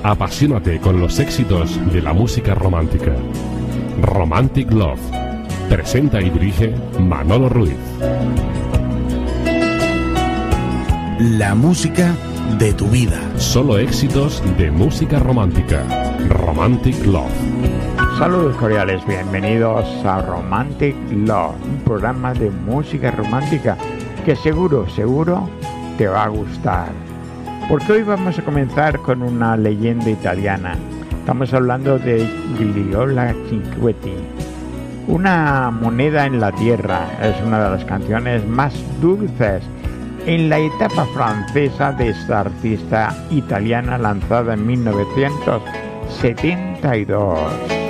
Apasionate con los éxitos de la música romántica. Romantic Love. Presenta y dirige Manolo Ruiz. La música de tu vida. Solo éxitos de música romántica. Romantic Love. Saludos cordiales, bienvenidos a Romantic Love, un programa de música romántica que seguro te va a gustar. Porque hoy vamos a comenzar con una leyenda italiana. Estamos hablando de Gigliola Cinquetti. Una moneda en la tierra es una de las canciones más dulces en la etapa francesa de esta artista italiana lanzada en 1972.